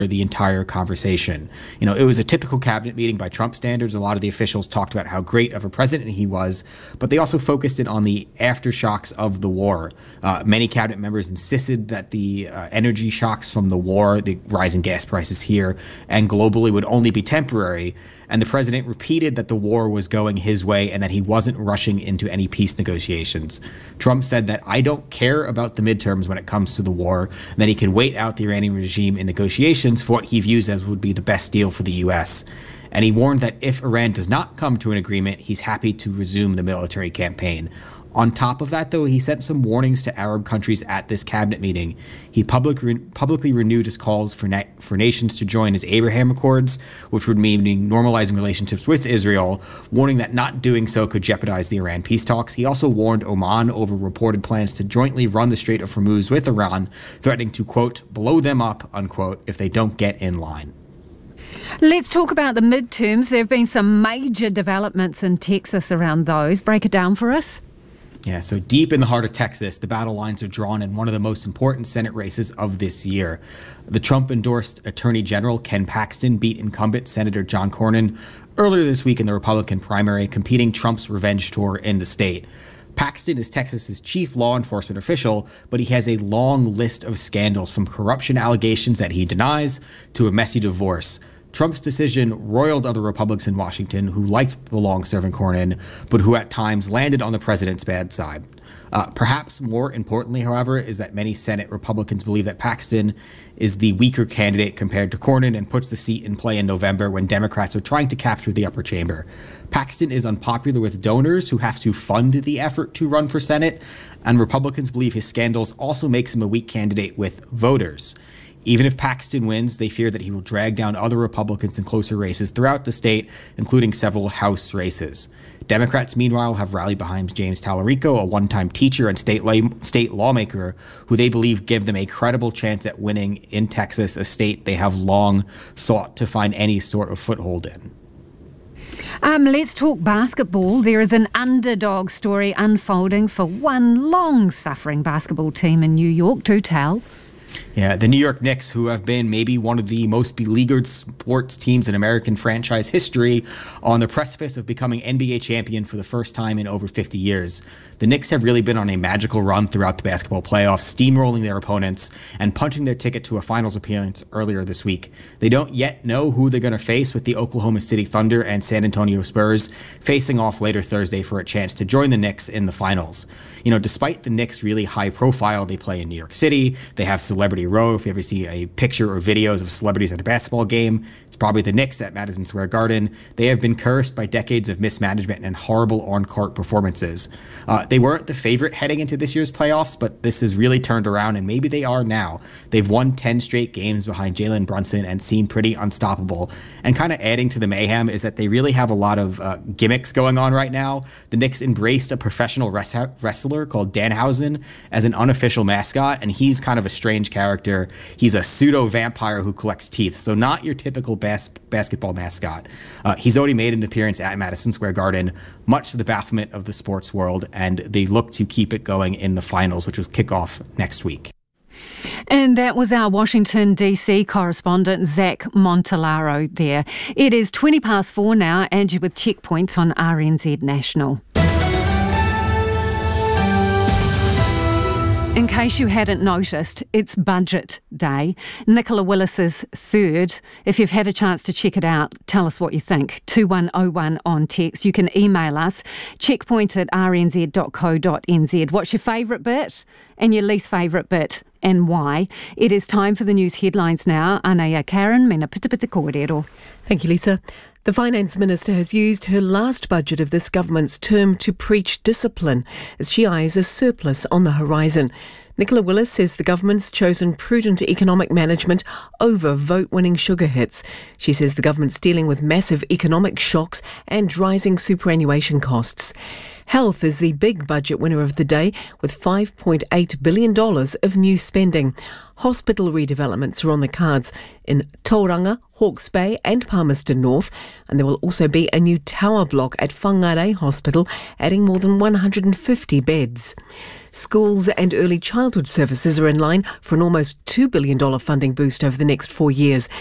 the entire conversation. It was a typical cabinet meeting by Trump standards. A lot of the officials talked about how great of a president he was, but they also focused in on the aftershocks of the war. Many cabinet members insisted that the energy shocks from the war, the rising gas prices here and globally, would only be temporary. And the president repeated that the war was going his way and that he wasn't rushing into any peace negotiations. Trump said that I don't care about the midterms when it comes to the war, and that he can wait out the Iranian regime in negotiations for what he views as would be the best deal for the U.S. And he warned that if Iran does not come to an agreement, he's happy to resume the military campaign. On top of that, though, he sent some warnings to Arab countries at this cabinet meeting. He publicly renewed his calls for nations to join his Abraham Accords, which would mean normalizing relationships with Israel, warning that not doing so could jeopardize the Iran peace talks. He also warned Oman over reported plans to jointly run the Strait of Hormuz with Iran, threatening to, quote, blow them up, unquote, if they don't get in line. Let's talk about the midterms. There have been some major developments in Texas around those. Break it down for us. Yeah, so deep in the heart of Texas, the battle lines are drawn in one of the most important Senate races of this year. The Trump-endorsed Attorney General Ken Paxton beat incumbent Senator John Cornyn earlier this week in the Republican primary, competing Trump's revenge tour in the state. Paxton is Texas's chief law enforcement official, but he has a long list of scandals, from corruption allegations that he denies to a messy divorce. Trump's decision roiled other Republicans in Washington who liked the long-serving Cornyn, but who at times landed on the president's bad side. Perhaps more importantly, however, is that many Senate Republicans believe that Paxton is the weaker candidate compared to Cornyn and puts the seat in play in November when Democrats are trying to capture the upper chamber. Paxton is unpopular with donors who have to fund the effort to run for Senate, and Republicans believe his scandals also makes him a weak candidate with voters. Even if Paxton wins, they fear that he will drag down other Republicans in closer races throughout the state, including several House races. Democrats, meanwhile, have rallied behind James Tallarico, a one-time teacher and state lawmaker, who they believe give them a credible chance at winning in Texas, a state they have long sought to find any sort of foothold in. Let's talk basketball. There is an underdog story unfolding for one long-suffering basketball team in New York. Do tell. Yeah, the New York Knicks, who have been maybe one of the most beleaguered sports teams in American franchise history, on the precipice of becoming NBA champion for the first time in over 50 years. The Knicks have really been on a magical run throughout the basketball playoffs, steamrolling their opponents and punching their ticket to a finals appearance earlier this week. They don't yet know who they're going to face, with the Oklahoma City Thunder and San Antonio Spurs facing off later Thursday for a chance to join the Knicks in the finals. Despite the Knicks' really high profile, they play in New York City. They have Celebrity Row. If you ever see a picture or videos of celebrities at a basketball game, it's probably the Knicks at Madison Square Garden. They have been cursed by decades of mismanagement and horrible on-court performances. They weren't the favorite heading into this year's playoffs, but this has really turned around, and maybe they are now. They've won 10 straight games behind Jalen Brunson and seem pretty unstoppable. And kind of adding to the mayhem is that they really have a lot of gimmicks going on right now. The Knicks embraced a professional wrestler called Danhausen as an unofficial mascot, and he's kind of a strange character. He's a pseudo-vampire who collects teeth, so not your typical basketball mascot. He's already made an appearance at Madison Square Garden, much to the bafflement of the sports world, and they look to keep it going in the finals, which will kick off next week. And that was our Washington, D.C. correspondent, Zach Montalaro there. It is 4:20 now, and you're with Checkpoints on RNZ National. In case you hadn't noticed, it's budget day. Nicola Willis's third. If you've had a chance to check it out, tell us what you think. 2101 on text. You can email us, checkpoint@rnz.co.nz. What's your favourite bit and your least favourite bit, and why? It is time for the news headlines now. Anaya Karen, mena pita pita kōrero. Thank you, Lisa. The Finance Minister has used her last budget of this government's term to preach discipline as she eyes a surplus on the horizon. Nicola Willis says the government's chosen prudent economic management over vote-winning sugar hits. She says the government's dealing with massive economic shocks and rising superannuation costs. Health is the big budget winner of the day, with $5.8 billion of new spending. Hospital redevelopments are on the cards in Tauranga, Hawke's Bay and Palmerston North, and there will also be a new tower block at Whangarei Hospital, adding more than 150 beds. Schools and early childhood services are in line for an almost $2 billion funding boost over the next 4 years.